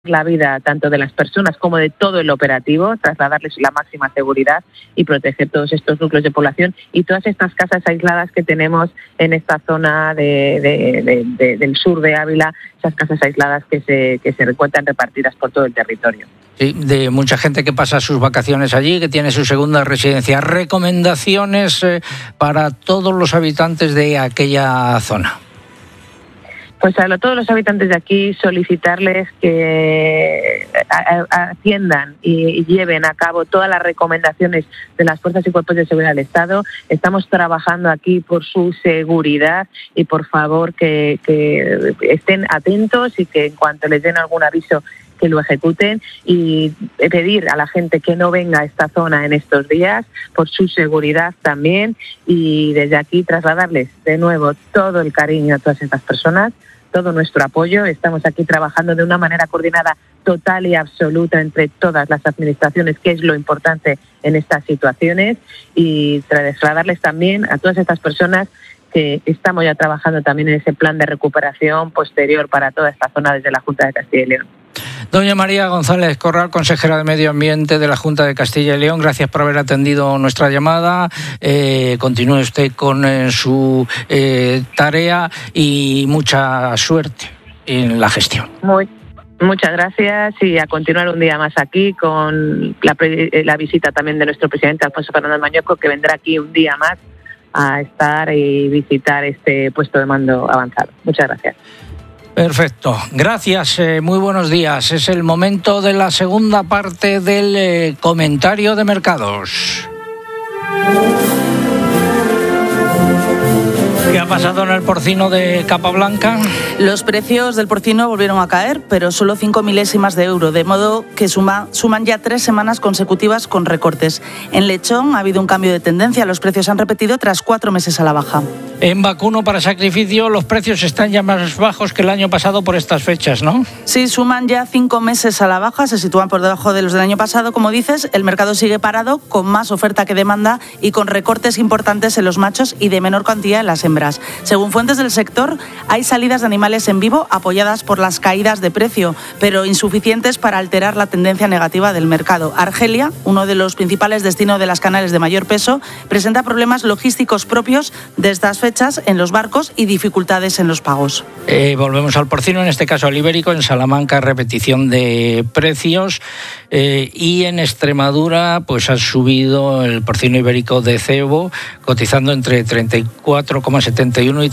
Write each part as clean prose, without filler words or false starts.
la vida tanto de las personas como de todo el operativo, trasladarles la máxima seguridad y proteger todos estos núcleos de población y todas estas casas aisladas que tenemos en esta zona del sur de Ávila, esas casas aisladas que se encuentran repartidas por todo el territorio. Sí, de mucha gente que pasa sus vacaciones allí, que tiene su segunda residencia. ¿Recomendaciones para todos los habitantes de aquella zona? Pues a todos los habitantes de aquí solicitarles que atiendan y lleven a cabo todas las recomendaciones de las fuerzas y cuerpos de seguridad del Estado. Estamos trabajando aquí por su seguridad y por favor que estén atentos y que en cuanto les den algún aviso que lo ejecuten y pedir a la gente que no venga a esta zona en estos días por su seguridad también y desde aquí trasladarles de nuevo todo el cariño a todas estas personas, todo nuestro apoyo. Estamos aquí trabajando de una manera coordinada total y absoluta entre todas las administraciones, que es lo importante en estas situaciones, y trasladarles también a todas estas personas que estamos ya trabajando también en ese plan de recuperación posterior para toda esta zona desde la Junta de Castilla y León. Doña María González Corral, consejera de Medio Ambiente de la Junta de Castilla y León, gracias por haber atendido nuestra llamada. Continúe usted con su tarea y mucha suerte en la gestión. Muchas gracias y a continuar un día más aquí con la visita también de nuestro presidente Alfonso Fernández Mañueco, que vendrá aquí un día más a estar y visitar este puesto de mando avanzado. Muchas gracias. Perfecto, gracias, muy buenos días. Es el momento de la segunda parte del comentario de mercados. ¿Qué ha pasado en el porcino de Capablanca? Los precios del porcino volvieron a caer, pero solo 5 milésimas de euro, de modo que suman ya 3 semanas consecutivas con recortes. En lechón ha habido un cambio de tendencia, los precios han repetido tras 4 meses a la baja. En vacuno para sacrificio los precios están ya más bajos que el año pasado por estas fechas, ¿no? Sí, suman ya 5 meses a la baja, se sitúan por debajo de los del año pasado. Como dices, el mercado sigue parado, con más oferta que demanda y con recortes importantes en los machos y de menor cantidad en las hembras. Según fuentes del sector, hay salidas de animales en vivo apoyadas por las caídas de precio, pero insuficientes para alterar la tendencia negativa del mercado. Argelia, uno de los principales destinos de las canales de mayor peso, presenta problemas logísticos propios de estas fechas en los barcos y dificultades en los pagos. Volvemos al porcino, en este caso al ibérico. En Salamanca, repetición de precios. Y en Extremadura, pues ha subido el porcino ibérico de cebo, cotizando entre 34,71 y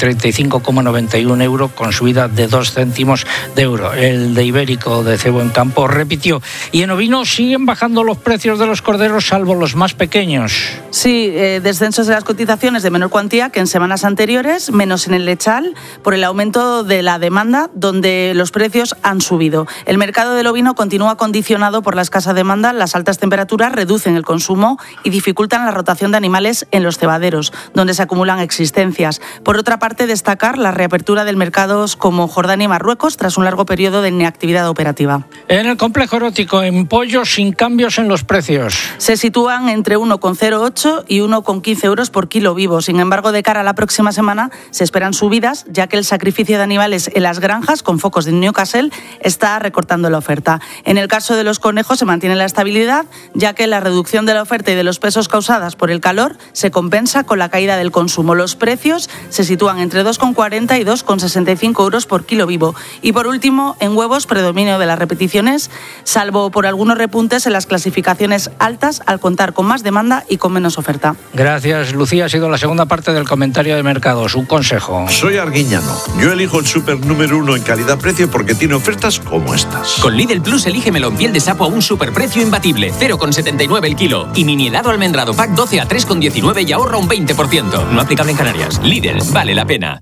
35,91 euros, con subida de 2 céntimos de euro. El de ibérico de cebo en campo repitió. Y en ovino siguen bajando los precios de los corderos, salvo los más pequeños. Sí, descensos de las cotizaciones de menor cuantía que en semanas anteriores, menos en el lechal, por el aumento de la demanda, donde los precios han subido. El mercado del ovino continúa condicionado por la escasa demanda, las altas temperaturas reducen el consumo y dificultan la rotación de animales en los cebaderos, donde se acumulan existencias. Por otra parte, destacar la reapertura de mercados como Jordania y Marruecos tras un largo periodo de inactividad operativa. En el complejo erótico, en pollos sin cambios en los precios. Se sitúan entre 1,08 y 1,15 euros por kilo vivo. Sin embargo, de cara a la próxima semana se esperan subidas, ya que el sacrificio de animales en las granjas con focos de Newcastle está recortando la oferta. En el caso de los conejos se mantiene la estabilidad, ya que la reducción de la oferta y de los pesos causadas por el calor se compensa con la caída del consumo. Los precios se sitúan entre 2,40 y 2,65 euros por kilo vivo. Y por último, en huevos, predominio de las repeticiones, salvo por algunos repuntes en las clasificaciones altas, al contar con más demanda y con menos oferta. Gracias, Lucía. Ha sido la segunda parte del comentario de mercados. Un consejo. Soy Arguiñano. Yo elijo el súper número 1 en calidad-precio porque tiene ofertas como estas. Con Lidl Plus elige melón piel de sapo a un superprecio imbatible, 0,79 el kilo. Y mini helado almendrado pack 12 a 3,19 y ahorra un 20%. No aplicable en Canarias. Lidl, vale la pena.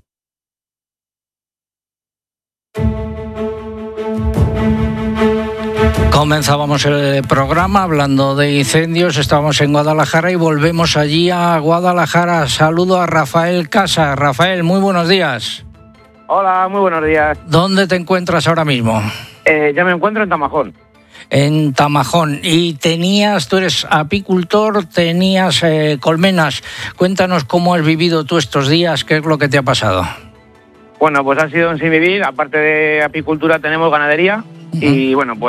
Comenzábamos el programa hablando de incendios. Estábamos en Guadalajara y volvemos allí a Guadalajara. Saludo a Rafael Casa. Rafael, muy buenos días. Hola, muy buenos días. ¿Dónde te encuentras ahora mismo? Ya me encuentro en Tamajón. En Tamajón. Y tú eres apicultor, tenías colmenas. Cuéntanos cómo has vivido tú estos días, qué es lo que te ha pasado. Bueno, pues ha sido un sinvivir. Aparte de apicultura tenemos ganadería Y bueno, pues